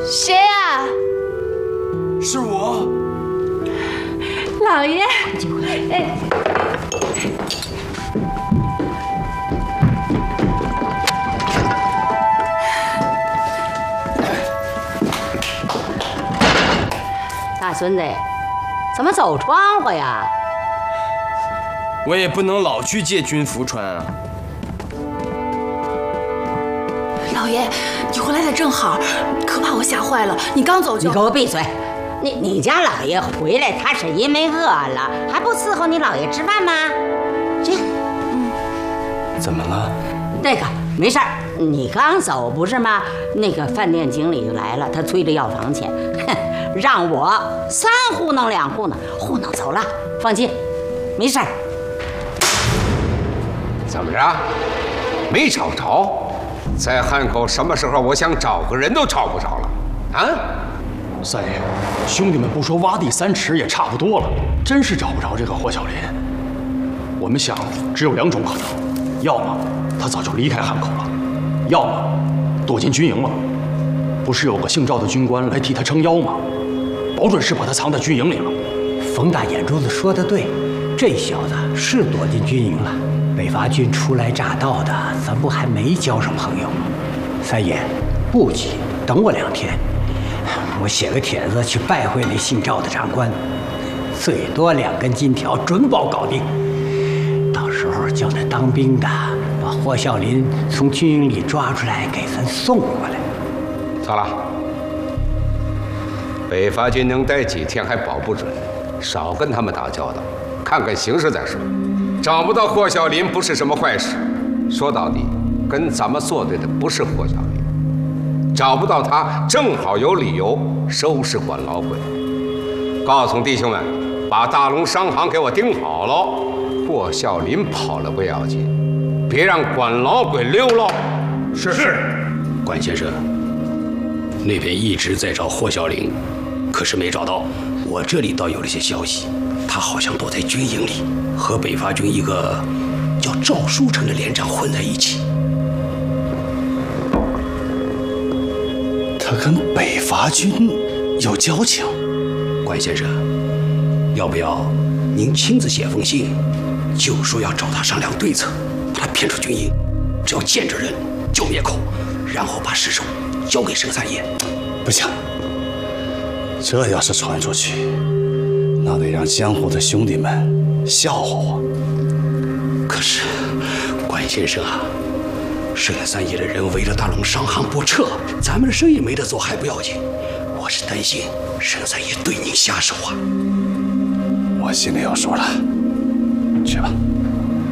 谁啊？ 是我。 老爷，哎。 大孙子，怎么走窗户呀？ 我也不能老去借军服穿啊。 老爷，你回来的正好，可把我吓坏了。你刚走就…… 你给我闭嘴！你家老爷回来，他是因为饿了，还不伺候你老爷吃饭吗？去。 怎么了？ 那个没事儿，你刚走不是吗？那个饭店经理就来了，他催着要房钱。 让我3糊弄2糊弄，糊弄走了，放心，没事儿。 怎么着？没找着？在汉口什么时候我想找个人都找不着了？啊？ 三爷，兄弟们不说挖地3尺也差不多了，真是找不着这个霍小林。我们想，只有2种可能：要么他早就离开汉口了，要么躲进军营了。不是有个姓赵的军官来替他撑腰吗？ 保准是把他藏在军营里了。 冯大眼珠子说的对，这小子是躲进军营了。北伐军初来乍到的，咱不还没交上朋友吗？三爷，不急，等我2天，我写个帖子去拜会那姓赵的长官，最多2根金条，准保搞定。到时候叫那当兵的把霍孝林从军营里抓出来，给咱送过来。 糟了。 北伐军能待几天还保不准，少跟他们打交道，看看形势再说。找不到霍小林不是什么坏事，说到底，跟咱们作对的不是霍小林，找不到他正好有理由收拾管老鬼。告诉弟兄们，把大龙商行给我盯好了，霍小林跑了不要紧，别让管老鬼溜了。 是，管先生，那边一直在找霍小林。 可是没找到，我这里倒有了些消息，他好像躲在军营里，和北伐军一个叫赵书成的连长混在一起。 他跟北伐军有交情， 管先生，要不要您亲自写封信，就说要找他商量对策，把他骗出军营，只要见着人就灭口，然后把尸首交给佘三爷。 不行。 这要是传出去，那得让江湖的兄弟们笑话我。 可是，管先生啊，佘三爷的人围着大龙商行不撤，咱们的生意没得做还不要紧，我是担心佘三爷对您下手啊。 我心里有数了，去吧。